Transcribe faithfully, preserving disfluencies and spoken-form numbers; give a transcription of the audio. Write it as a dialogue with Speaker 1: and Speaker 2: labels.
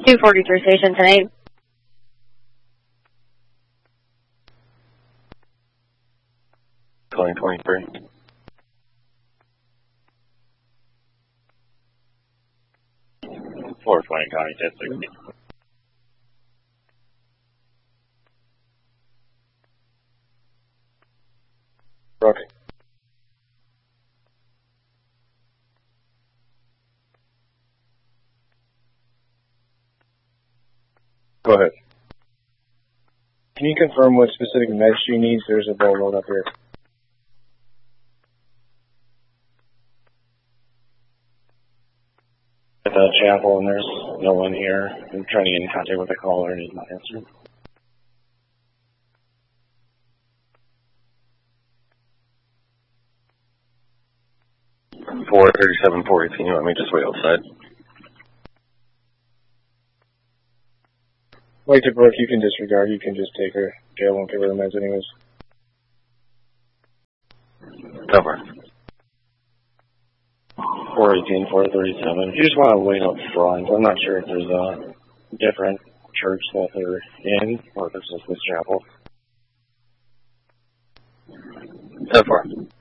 Speaker 1: two forty-three station, ten eight.
Speaker 2: twenty twenty-three. four twenty County ten sixty.
Speaker 3: Roger. Go ahead. Can you confirm what specific meds she needs? There's a boatload up here.
Speaker 2: At the chapel, and there's no one here. I'm trying to get in contact with the caller, and he's not answering. four thirty-seven forty-two, you want me to just wait outside?
Speaker 3: Wait to Brooke, you can disregard, you can just take her. Jail won't give her the meds anyways.
Speaker 2: Cover. four eighteen, four thirty-seven. You just want to wait up front. I'm not sure if there's a different church that they're in, or if it's just this chapel. So far.